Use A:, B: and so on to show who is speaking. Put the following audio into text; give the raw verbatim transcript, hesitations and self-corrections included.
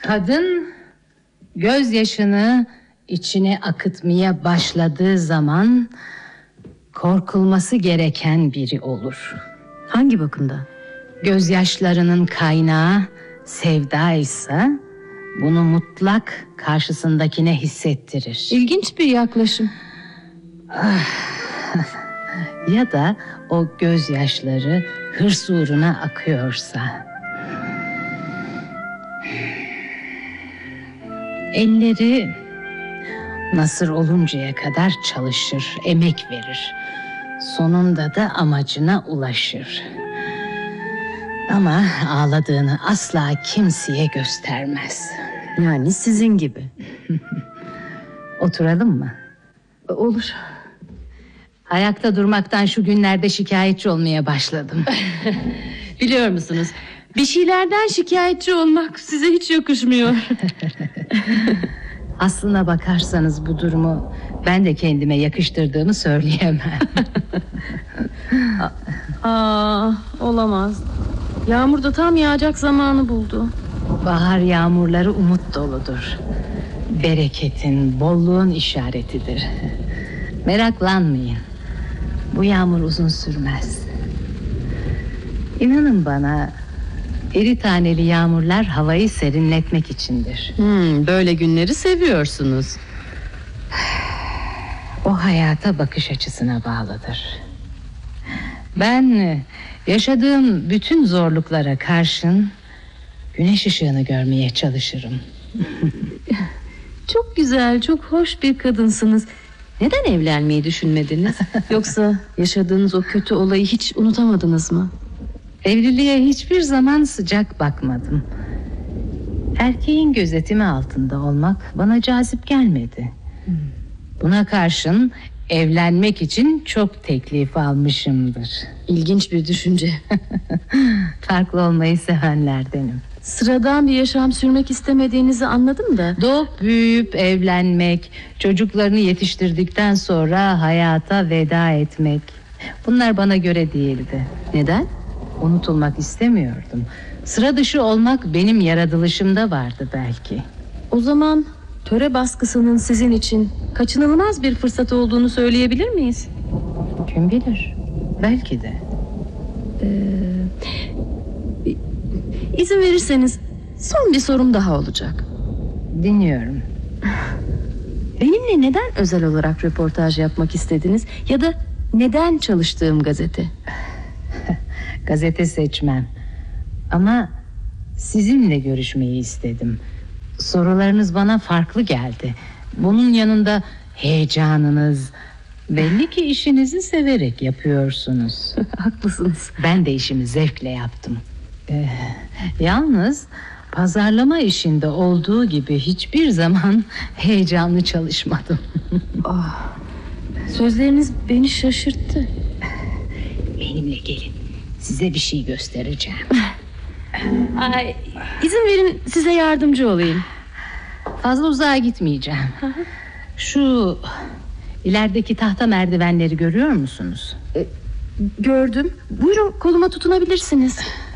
A: Kadın gözyaşını içine akıtmaya başladığı zaman korkulması gereken biri olur.
B: Hangi bakımda?
A: Gözyaşlarının kaynağı sevda ise bunu mutlak karşısındakine hissettirir.
B: İlginç bir yaklaşım.
A: Ya da o gözyaşları hırs uğruna akıyorsa. Elleri nasır oluncaya kadar çalışır, emek verir. Sonunda da amacına ulaşır. Ama ağladığını asla kimseye göstermez.
B: Yani sizin gibi.
A: Oturalım mı?
B: Olur.
A: Ayakta durmaktan şu günlerde şikayetçi olmaya başladım.
B: Biliyor musunuz? Bir şeylerden şikayetçi olmak size hiç yakışmıyor.
A: Aslına bakarsanız bu durumu ben de kendime yakıştırdığımı söyleyemem.
B: Aa, olamaz. Yağmur da tam yağacak zamanı buldu.
A: Bahar yağmurları umut doludur. Bereketin, bolluğun işaretidir. Meraklanmayın. Bu yağmur uzun sürmez. İnanın bana, iri taneli yağmurlar havayı serinletmek içindir.
B: Hmm, böyle günleri seviyorsunuz.
A: O hayata bakış açısına bağlıdır. Ben yaşadığım bütün zorluklara karşın güneş ışığını görmeye çalışırım.
B: Çok güzel, çok hoş bir kadınsınız. Neden evlenmeyi düşünmediniz? Yoksa yaşadığınız o kötü olayı hiç unutamadınız mı?
A: Evliliğe hiçbir zaman sıcak bakmadım. Erkeğin gözetimi altında olmak bana cazip gelmedi. Buna karşın evlenmek için çok teklif almışımdır.
B: İlginç bir düşünce.
A: Farklı olmayı sevenlerdenim.
B: Sıradan bir yaşam sürmek istemediğinizi anladım da.
A: Doğup büyüyüp evlenmek, çocuklarını yetiştirdikten sonra hayata veda etmek, bunlar bana göre değildi.
B: Neden?
A: Unutulmak istemiyordum. Sıra dışı olmak benim yaratılışımda vardı belki.
B: O zaman töre baskısının sizin için kaçınılmaz bir fırsat olduğunu söyleyebilir miyiz?
A: Kim bilir? Belki de.
B: Ee, izin verirseniz son bir sorum daha olacak.
A: Dinliyorum.
B: Benimle neden özel olarak röportaj yapmak istediniz? Ya da neden çalıştığım gazete?
A: Gazete seçmem. Ama sizinle görüşmeyi istedim. Sorularınız bana farklı geldi. Bunun yanında heyecanınız, belli ki işinizi severek yapıyorsunuz.
B: Haklısınız.
A: Ben de işimi zevkle yaptım. Ee, yalnız pazarlama işinde olduğu gibi hiçbir zaman heyecanlı çalışmadım.
B: Oh, sözleriniz beni şaşırttı.
A: Benimle gelin. Size bir şey göstereceğim.
B: Ay, izin verin size yardımcı olayım.
A: Fazla uzağa gitmeyeceğim. Şu ilerideki tahta merdivenleri görüyor musunuz?
B: Gördüm. Buyurun, koluma tutunabilirsiniz.